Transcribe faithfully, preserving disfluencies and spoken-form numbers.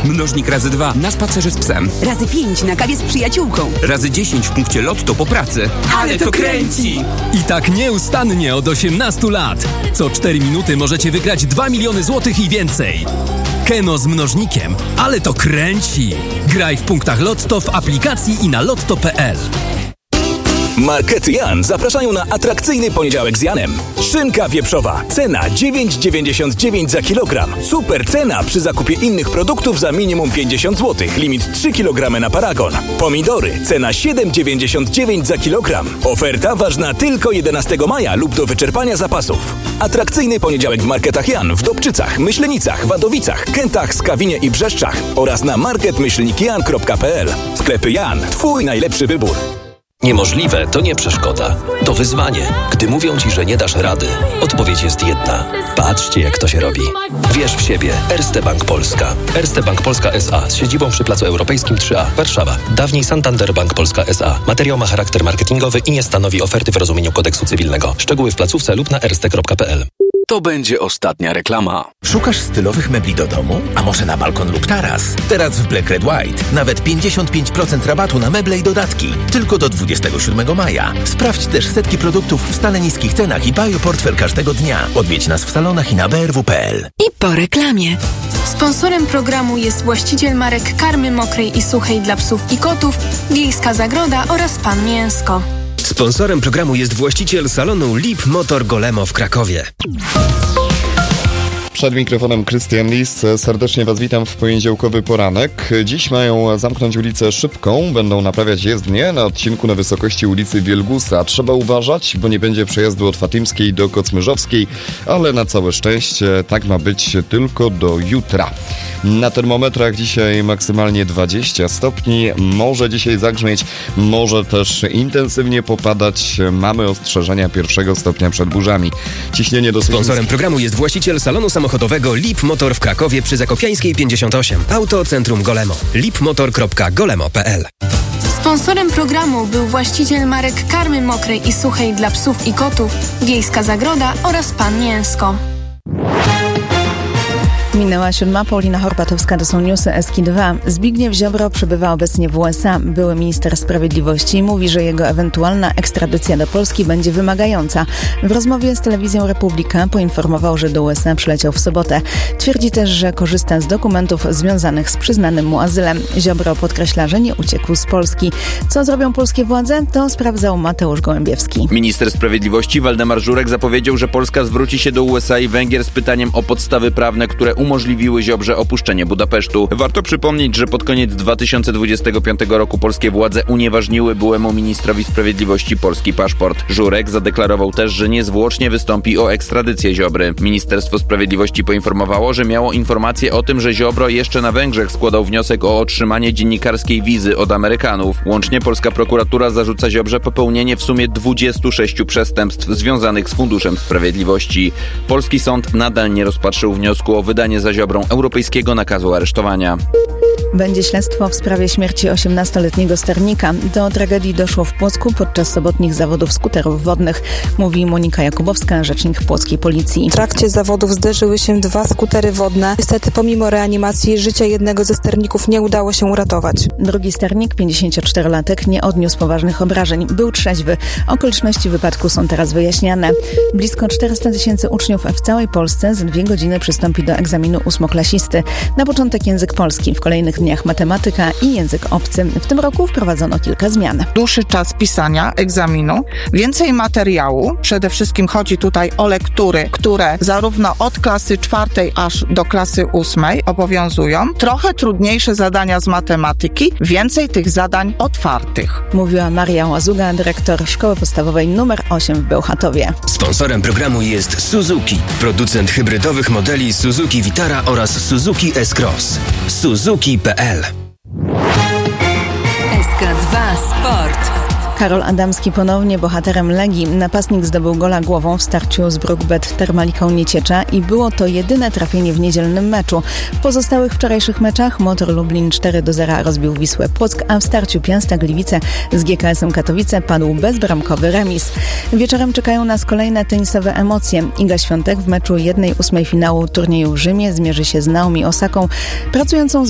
Mnożnik razy dwa na spacerze z psem. Razy pięć na kawie z przyjaciółką. Razy dziesięć w punkcie Lotto po pracy. Ale to kręci! I tak nieustannie od osiemnastu lat. Co cztery minuty możecie wygrać dwa miliony złotych i więcej. Keno z mnożnikiem. Ale to kręci! Graj w punktach Lotto w aplikacji i na lotto kropka p l. Markety Jan zapraszają na atrakcyjny poniedziałek z Janem. Szynka wieprzowa. Cena dziewięć dziewięćdziesiąt dziewięć za kilogram. Super cena przy zakupie innych produktów za minimum pięćdziesiąt złotych. Limit trzy kilogramy na paragon. Pomidory. Cena siedem dziewięćdziesiąt dziewięć za kilogram. Oferta ważna tylko jedenastego maja lub do wyczerpania zapasów. Atrakcyjny poniedziałek w Marketach Jan w Dobczycach, Myślenicach, Wadowicach, Kętach, Skawinie i Brzeszczach oraz na market myślnik jan kropka p l. Sklepy Jan. Twój najlepszy wybór. Niemożliwe to nie przeszkoda. To wyzwanie. Gdy mówią ci, że nie dasz rady, odpowiedź jest jedna. Patrzcie, jak to się robi. Wierz w siebie. Erste Bank Polska. Erste Bank Polska S A z siedzibą przy Placu Europejskim trzy A, Warszawa. Dawniej Santander Bank Polska S A. Materiał ma charakter marketingowy i nie stanowi oferty w rozumieniu kodeksu cywilnego. Szczegóły w placówce lub na erste kropka p l. To będzie ostatnia reklama. Szukasz stylowych mebli do domu? A może na balkon lub taras? Teraz w Black Red White nawet pięćdziesiąt pięć procent rabatu na meble i dodatki. Tylko do dwudziestego siódmego maja. Sprawdź też setki produktów w stale niskich cenach i bioportfel każdego dnia. Odwiedź nas w salonach i na b r w kropka p l. I po reklamie. Sponsorem programu jest właściciel marek karmy mokrej i suchej dla psów i kotów, Wiejska Zagroda oraz Pan Mięsko. Sponsorem programu jest właściciel salonu Lip Motor Golemo w Krakowie. Przed mikrofonem Krystian Lis. Serdecznie Was witam w poniedziałkowy poranek. Dziś mają zamknąć ulicę Szybką. Będą naprawiać jezdnię na odcinku na wysokości ulicy Wielgusa. Trzeba uważać, bo nie będzie przejazdu od Fatymskiej do Kocmyrzowskiej, ale na całe szczęście tak ma być tylko do jutra. Na termometrach dzisiaj maksymalnie dwadzieścia stopni. Może dzisiaj zagrzmieć, może też intensywnie popadać. Mamy ostrzeżenia pierwszego stopnia przed burzami. Ciśnienie do... Sponsorem programu jest właściciel salonu samochodowego Lip Motor w Krakowie przy Zakopiańskiej pięćdziesiąt osiem. Auto Centrum Golemo. lipmotor kropka golemo kropka p l. Sponsorem programu był właściciel marek karmy mokrej i suchej dla psów i kotów, Wiejska Zagroda oraz Pan Mięsko. Minęła siódma, Paulina Horpatowska, to są newsy S K I dwa. Zbigniew Ziobro przebywa obecnie w U S A. Były minister sprawiedliwości mówi, że jego ewentualna ekstradycja do Polski będzie wymagająca. W rozmowie z telewizją Republika poinformował, że do U S A przyleciał w sobotę. Twierdzi też, że korzysta z dokumentów związanych z przyznanym mu azylem. Ziobro podkreśla, że nie uciekł z Polski. Co zrobią polskie władze? To sprawdzał Mateusz Gołębiewski. Minister sprawiedliwości Waldemar Żurek zapowiedział, że Polska zwróci się do U S A i Węgier z pytaniem o podstawy prawne, które umożliwiły Ziobrze opuszczenie Budapesztu. Warto przypomnieć, że pod koniec dwa tysiące dwudziestego piątego roku polskie władze unieważniły byłemu ministrowi sprawiedliwości polski paszport. Żurek zadeklarował też, że niezwłocznie wystąpi o ekstradycję Ziobry. Ministerstwo Sprawiedliwości poinformowało, że miało informację o tym, że Ziobro jeszcze na Węgrzech składał wniosek o otrzymanie dziennikarskiej wizy od Amerykanów. Łącznie polska prokuratura zarzuca Ziobrze popełnienie w sumie dwudziestu sześciu przestępstw związanych z Funduszem Sprawiedliwości. Polski sąd nadal nie rozpatrzył wniosku o wydanie za Ziobrą europejskiego nakazu aresztowania. Będzie śledztwo w sprawie śmierci osiemnastoletniego sternika. Do tragedii doszło w Płocku podczas sobotnich zawodów skuterów wodnych, mówi Monika Jakubowska, rzecznik płockiej policji. W trakcie zawodów zderzyły się dwa skutery wodne. Niestety pomimo reanimacji życia jednego ze sterników nie udało się uratować. Drugi sternik, pięćdziesięcioczterolatek, nie odniósł poważnych obrażeń. Był trzeźwy. Okoliczności wypadku są teraz wyjaśniane. Blisko czterysta tysięcy uczniów w całej Polsce za dwie godziny przystąpi do egzaminu ósmoklasisty. Na początek język polski, w kolejnych dniach matematyka i język obcy. W tym roku wprowadzono kilka zmian. Dłuższy czas pisania egzaminu, więcej materiału. Przede wszystkim chodzi tutaj o lektury, które zarówno od klasy czwartej aż do klasy ósmej obowiązują. Trochę trudniejsze zadania z matematyki, więcej tych zadań otwartych. Mówiła Maria Łazuga, dyrektor Szkoły Podstawowej numer osiem w Bełchatowie. Sponsorem programu jest Suzuki, producent hybrydowych modeli Suzuki Vitara oraz Suzuki S-Cross. Suzuki kropka p l. S K dwa Sport. Karol Adamski ponownie bohaterem Legii. Napastnik zdobył gola głową w starciu z Brookbet Termaliką Nieciecza i było to jedyne trafienie w niedzielnym meczu. W pozostałych wczorajszych meczach Motor Lublin cztery do zera rozbił Wisłę Płock, a w starciu Piasta Gliwice z G K S-em Katowice padł bezbramkowy remis. Wieczorem czekają nas kolejne tenisowe emocje. Iga Świątek w meczu jednej ósmej finału turnieju w Rzymie zmierzy się z Naomi Osaką, pracującą z